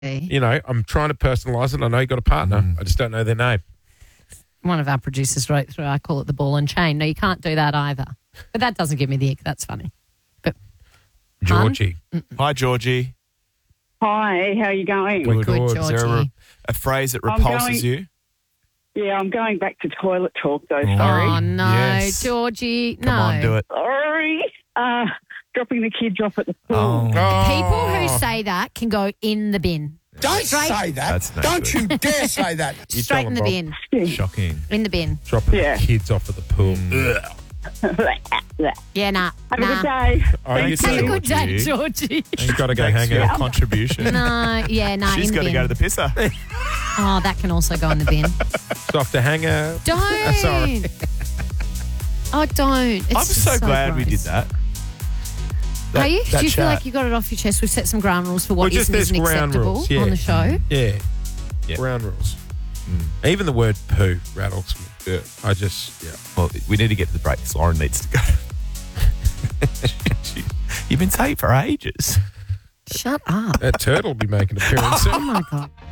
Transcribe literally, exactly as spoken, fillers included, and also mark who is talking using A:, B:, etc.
A: You know, I'm trying to personalise it. I know you got a partner. Mm. I just don't know their name.
B: One of our producers wrote through, I call it the ball and chain. No, you can't do that either. But that doesn't give me the ick. That's funny. But
A: Georgie.
C: Hi, Georgie.
D: Hi, how are you going?
B: Good,
A: Good.
B: Georgie.
C: Is there a, a phrase that repulses
D: going-
C: you?
D: Yeah, I'm going back to toilet talk, though.
C: Oh.
D: Sorry.
B: Oh, no,
C: Yes.
B: Georgie.
C: Come
B: no.
C: on, do it.
D: Sorry. Uh, dropping the kids off at the pool.
C: Oh,
A: Oh.
B: People who say that can go in the bin.
E: Don't
B: Straight-
E: say that.
C: That's no
E: Don't
C: good.
E: you dare say that.
A: You
B: Straight
A: tell
B: in the
A: them,
B: bin.
C: shocking.
B: In the bin.
A: Dropping
D: Yeah.
A: the kids off at the pool. Ugh.
B: Yeah, nah.
D: Have
B: nah.
D: a good day.
A: Oh, you
C: Thanks,
B: Have a
A: too.
B: good day,
C: Georgie.
B: Georgie.
A: She's got to go
C: Thanks
A: hang
C: for your
A: out.
C: contribution.
B: No, yeah, no,
C: She's
B: in the
C: got to
B: bin.
C: go to the pisser.
B: Oh, that can also go in the bin.
A: She's off to hang out.
B: Don't.
A: Sorry.
B: Oh, don't. It's
C: I'm
B: just
C: so, glad we did
B: gross.
C: that.
B: Are
C: That-
B: you?
C: that
B: Do you feel
C: chat.
B: like you got it off your chest? We've set some ground rules for
A: Well,
B: what is
A: just
B: and
A: there's
B: isn't
A: ground
B: acceptable
A: rules, yeah.
B: on the show.
A: Yeah.
C: Yeah.
A: Ground rules. Even the word poo rattles me. Yeah. I just, yeah.
C: Well, we need to get to the break because Lauren needs to go. You've been saying for ages.
B: Shut up.
A: That turtle will be making an appearance soon.
B: Oh, my God.